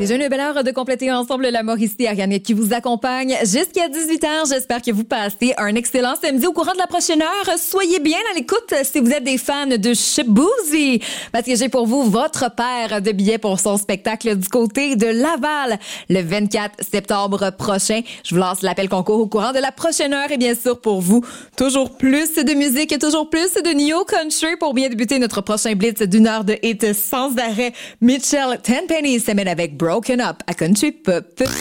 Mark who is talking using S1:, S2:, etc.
S1: Déjà une belle heure de compléter ensemble la Mauricie Ariane qui vous accompagne jusqu'à 18h. J'espère que vous passez un excellent samedi. Au courant de la prochaine heure, soyez bien à l'écoute si vous êtes des fans de Shaboozey, parce que j'ai pour vous votre paire de billets pour son spectacle du côté de Laval le 24 septembre prochain. Je vous lance l'appel concours au courant de la prochaine heure et bien sûr pour vous, toujours plus de musique et toujours plus de Neo Country pour bien débuter notre prochain blitz d'une heure de hit sans arrêt. Mitchell Tenpenny s'amène avec Broken Up à Country Pop.